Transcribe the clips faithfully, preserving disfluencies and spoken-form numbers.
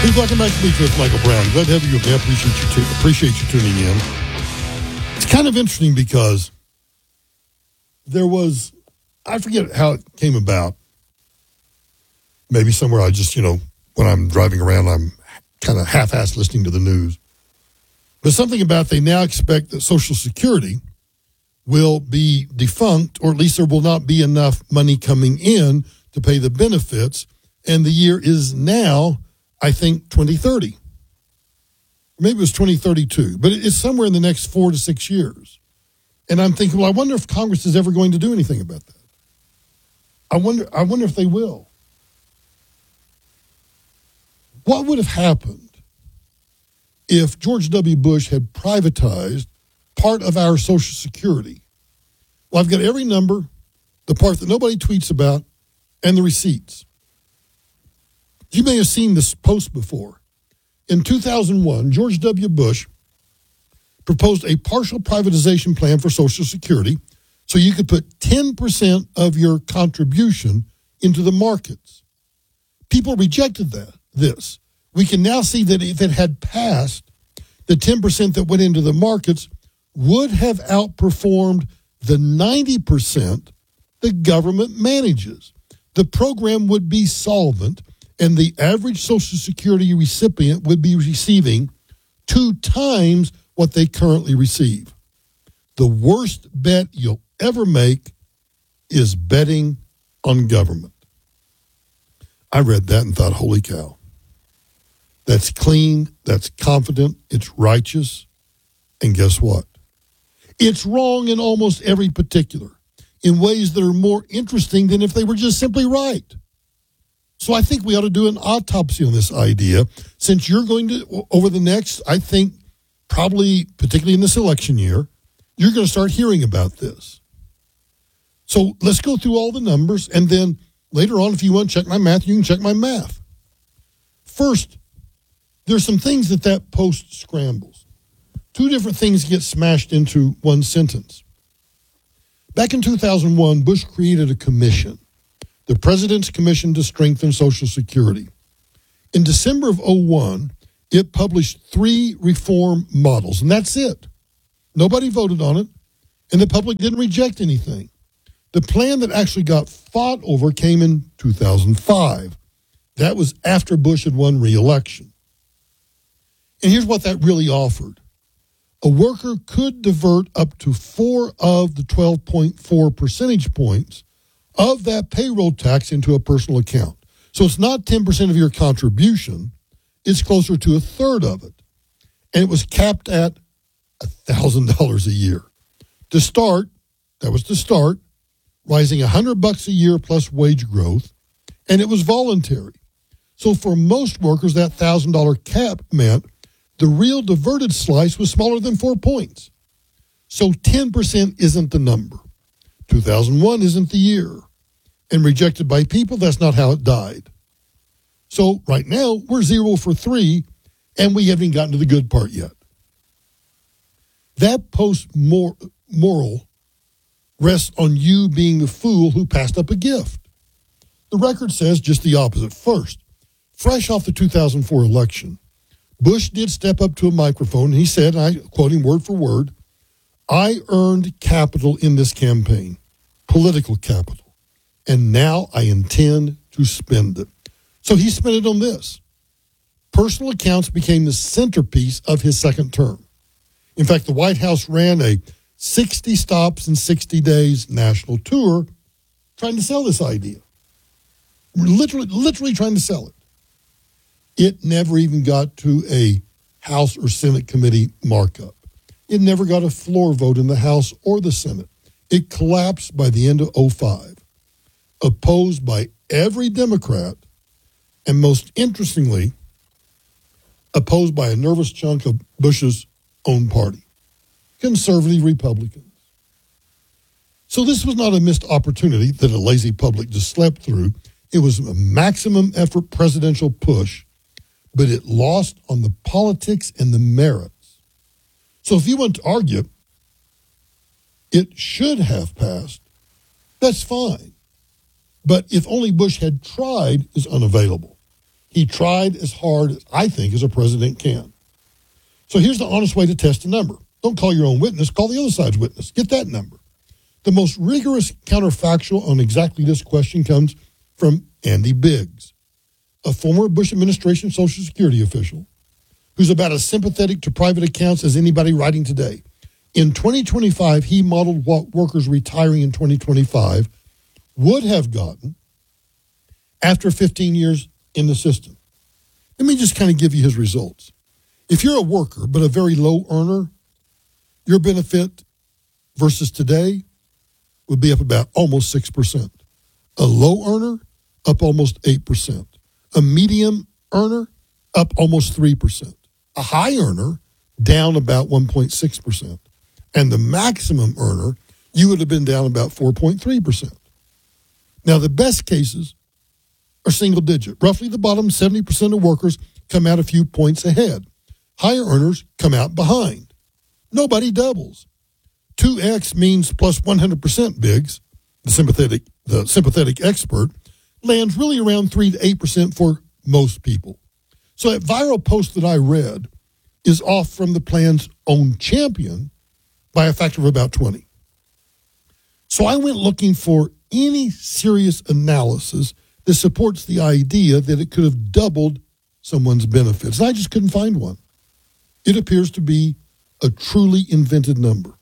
Hey, welcome back to Beat with Michael Brown. Glad to have you with me. I appreciate you, t- appreciate you tuning in. It's kind of interesting because there was, I forget how it came about. Maybe somewhere I just, you know, when I'm driving around, I'm kind of half-assed listening to the news. But something about they now expect that Social Security will be defunct, or at least there will not be enough money coming in to pay the benefits. And the year is now, I think, twenty thirty. Maybe it was twenty thirty-two, but it's somewhere in the next four to six years. And I'm thinking, well, I wonder if Congress is ever going to do anything about that. I wonder, I wonder if they will. What would have happened if George W. Bush had privatized part of our Social Security? Well, I've got every number, the part that nobody tweets about, and the receipts. You may have seen this post before. In two thousand one, George W. Bush proposed a partial privatization plan for Social Security so you could put ten percent of your contribution into the markets. People rejected that. This. We can now see that if it had passed, the ten percent that went into the markets would have outperformed the ninety percent the government manages. The program would be solvent, and the average Social Security recipient would be receiving two times what they currently receive. The worst bet you'll ever make is betting on government. I read that and thought, holy cow. That's clean, that's confident, it's righteous, and guess what? It's wrong in almost every particular, in ways that are more interesting than if they were just simply right. So I think we ought to do an autopsy on this idea, since you're going to, over the next, I think, probably, particularly in this election year, you're going to start hearing about this. So let's go through all the numbers, and then later on, if you want to check my math, you can check my math. First, there's some things that that post scrambles. Two different things get smashed into one sentence. Back in two thousand one, Bush created a commission, the President's Commission to Strengthen Social Security. In December of oh one, it published three reform models, and that's it. Nobody voted on it, and the public didn't reject anything. The plan that actually got fought over came in two thousand five. That was after Bush had won re-election. And here's what that really offered. A worker could divert up to four of the twelve point four percentage points of that payroll tax into a personal account. So it's not ten percent of your contribution. It's closer to a third of it. And it was capped at one thousand dollars a year. To start, that was to start, rising one hundred bucks a year plus wage growth, and it was voluntary. So for most workers, that one thousand dollars cap meant the real diverted slice was smaller than four points. So ten percent isn't the number. two thousand one isn't the year. And rejected by people, that's not how it died. So right now, we're zero for three, and we haven't even gotten to the good part yet. That post-moral rests on you being the fool who passed up a gift. The record says just the opposite. First, fresh off the two thousand four election, Bush did step up to a microphone, and he said, and I quote him word for word, "I earned capital in this campaign, political capital, and now I intend to spend it." So he spent it on this. Personal accounts became the centerpiece of his second term. In fact, the White House ran a sixty stops in sixty days national tour trying to sell this idea. Literally, literally trying to sell it. It never even got to a House or Senate committee markup. It never got a floor vote in the House or the Senate. It collapsed by the end of oh five, opposed by every Democrat, and most interestingly, opposed by a nervous chunk of Bush's own party, conservative Republicans. So this was not a missed opportunity that a lazy public just slept through. It was a maximum effort presidential push, but it lost on the politics and the merits. So if you want to argue it should have passed, that's fine. But if only Bush had tried is unavailable. He tried as hard, I think, as a president can. So here's the honest way to test a number. Don't call your own witness, call the other side's witness. Get that number. The most rigorous counterfactual on exactly this question comes from Andy Biggs, a former Bush administration Social Security official who's about as sympathetic to private accounts as anybody writing today. In twenty twenty-five, he modeled what workers retiring in twenty twenty-five would have gotten after fifteen years in the system. Let me just kind of give you his results. If you're a worker but a very low earner, your benefit versus today would be up about almost six percent. A low earner, up almost eight percent. A medium earner, up almost three percent. A high earner, down about one point six percent. And the maximum earner, you would have been down about four point three percent. Now, the best cases are single digit. Roughly the bottom seventy percent of workers come out a few points ahead. Higher earners come out behind. Nobody doubles. two X means plus one hundred percent Biggs, the sympathetic, the sympathetic expert, lands really around three to eight percent for most people. So that viral post that I read is off from the plan's own champion by a factor of about twenty. So I went looking for any serious analysis that supports the idea that it could have doubled someone's benefits. And I just couldn't find one. It appears to be a truly invented number.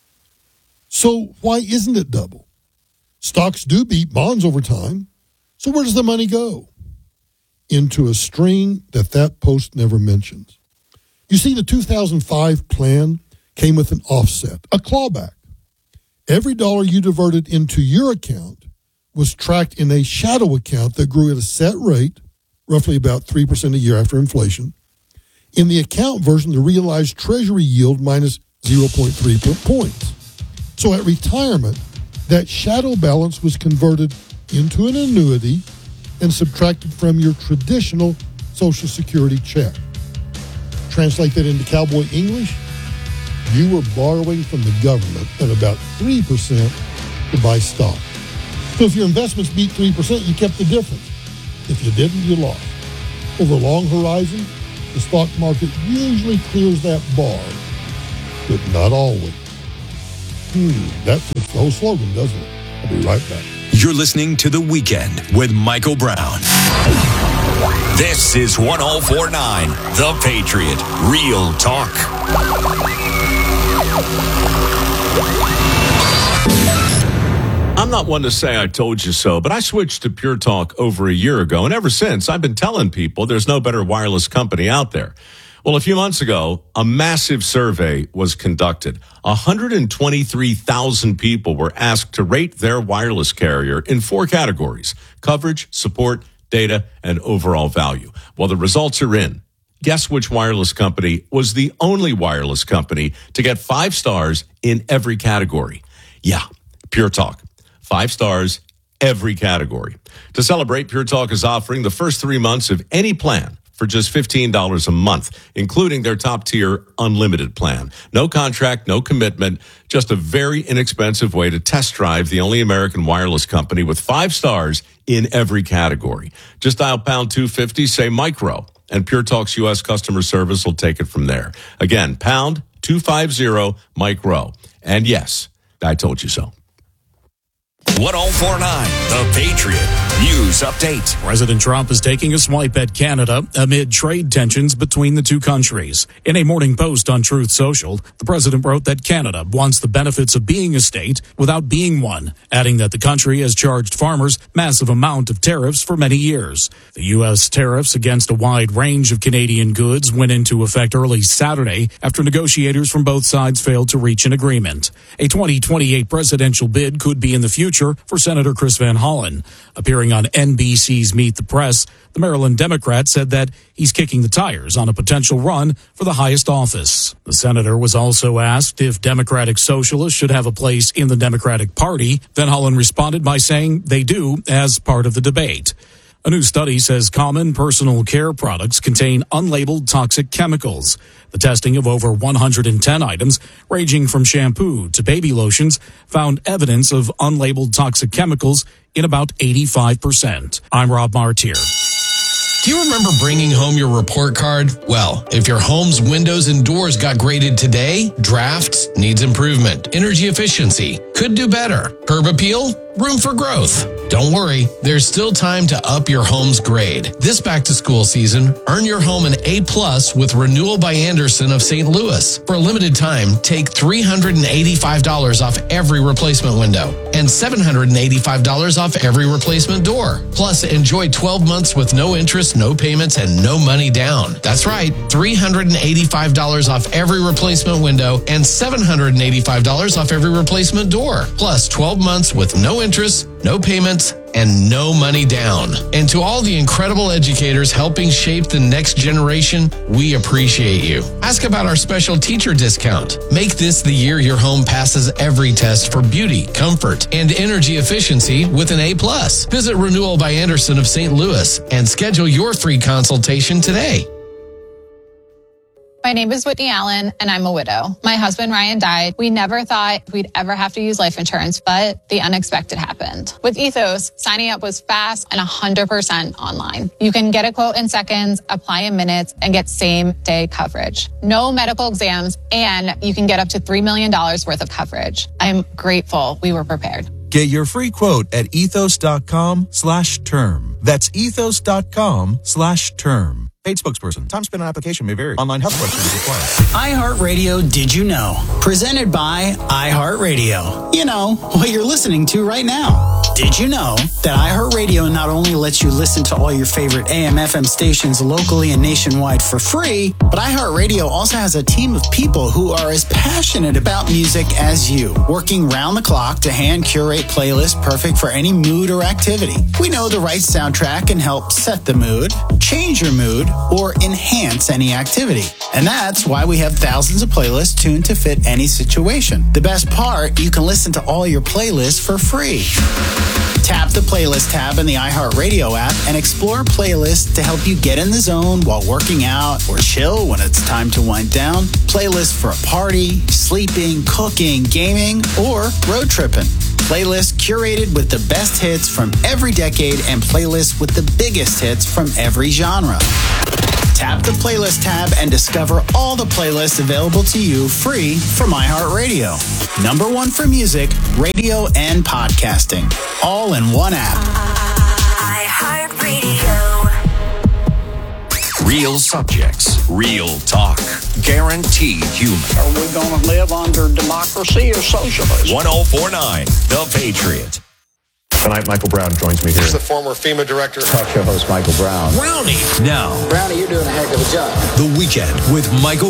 So why isn't it double? Stocks do beat bonds over time. So where does the money go? Into a string that that post never mentions. You see, the two thousand five plan came with an offset, a clawback. Every dollar you diverted into your account was tracked in a shadow account that grew at a set rate, roughly about three percent a year after inflation. In the account version, the realized treasury yield minus zero point three points. So at retirement, that shadow balance was converted into an annuity and subtracted from your traditional Social Security check. Translate that into cowboy English, you were borrowing from the government at about three percent to buy stock. So if your investments beat three percent, you kept the difference. If you didn't, you lost. Over a long horizon, the stock market usually clears that bar, but not always. Hmm, that fits the whole slogan, doesn't it? I'll be right back. You're listening to The Weekend with Michael Brown. This is one oh four point nine The Patriot. Real talk. I'm not one to say I told you so, but I switched to Pure Talk over a year ago, and ever since, I've been telling people there's no better wireless company out there. Well, a few months ago, a massive survey was conducted. one hundred twenty-three thousand people were asked to rate their wireless carrier in four categories: coverage, support, data, and overall value. Well, the results are in. Guess which wireless company was the only wireless company to get five stars in every category? Yeah, Pure Talk. Five stars, every category. To celebrate, Pure Talk is offering the first three months of any plan for just fifteen dollars a month, including their top-tier unlimited plan. No contract, no commitment, just a very inexpensive way to test drive the only American wireless company with five stars in every category. Just dial pound two fifty, say micro, and Pure Talk's U S customer service will take it from there. Again, pound two fifty, micro. And yes, I told you so. one oh four point nine The Patriot News Update. President Trump is taking a swipe at Canada amid trade tensions between the two countries. In a morning post on Truth Social, the president wrote that Canada wants the benefits of being a state without being one, adding that the country has charged farmers massive amount of tariffs for many years. The U S tariffs against a wide range of Canadian goods went into effect early Saturday after negotiators from both sides failed to reach an agreement. A twenty twenty-eight presidential bid could be in the future for Senator Chris Van Hollen. Appearing on N B C's Meet the Press, the Maryland Democrat said that he's kicking the tires on a potential run for the highest office. The senator was also asked if Democratic Socialists should have a place in the Democratic Party. Van Hollen responded by saying they do as part of the debate. A new study says common personal care products contain unlabeled toxic chemicals. The testing of over one hundred ten items, ranging from shampoo to baby lotions, found evidence of unlabeled toxic chemicals in about eighty-five percent. I'm Rob Martier. Do you remember bringing home your report card? Well, if your home's windows and doors got graded today, drafts needs improvement. Energy efficiency could do better. Curb appeal? Room for growth. Don't worry, there's still time to up your home's grade. This back-to-school season, earn your home an A plus with Renewal by Andersen of Saint Louis. For a limited time, take three hundred eighty-five dollars off every replacement window and seven hundred eighty-five dollars off every replacement door. Plus, enjoy twelve months with no interest, no payments, and no money down. That's right, three hundred eighty-five dollars off every replacement window and seven hundred eighty-five dollars off every replacement door. Plus, twelve months with no interest, no payments, and no money down. And to all the incredible educators helping shape the next generation, we appreciate you. Ask about our special teacher discount. Make this the year your home passes every test for beauty, comfort, and energy efficiency with an A plus. Visit Renewal by Andersen of Saint Louis and schedule your free consultation today. My name is Whitney Allen, and I'm a widow. My husband, Ryan, died. We never thought we'd ever have to use life insurance, but the unexpected happened. With Ethos, signing up was fast and one hundred percent online. You can get a quote in seconds, apply in minutes, and get same-day coverage. No medical exams, and you can get up to three million dollars worth of coverage. I'm grateful we were prepared. Get your free quote at ethos.com slash term. That's ethos.com slash term. Paid spokesperson. Time spent on application may vary. Online health questions required. iHeartRadio Did You Know? Presented by iHeartRadio. You know, what you're listening to right now. Did you know that iHeartRadio not only lets you listen to all your favorite A M F M stations locally and nationwide for free, but iHeartRadio also has a team of people who are as passionate about music as you, working round the clock to hand curate playlists perfect for any mood or activity. We know the right soundtrack can help set the mood, change your mood, or enhance any activity. And that's why we have thousands of playlists tuned to fit any situation. The best part, you can listen to all your playlists for free. Tap the playlist tab in the iHeartRadio app and explore playlists to help you get in the zone while working out or chill when it's time to wind down. Playlists for a party, sleeping, cooking, gaming, or road tripping. Playlists curated with the best hits from every decade and playlists with the biggest hits from every genre. Tap the playlist tab and discover all the playlists available to you free from iHeartRadio. Number one for music, radio, and podcasting. All in one app. iHeartRadio. Real subjects, real talk, guaranteed humor. Are we going to live under democracy or socialism? one oh four point nine The Patriot. Tonight, Michael Brown joins me here. He's the former FEMA director. Talk show host Michael Brown. Brownie. Now. Brownie, you're doing a heck of a job. The Weekend with Michael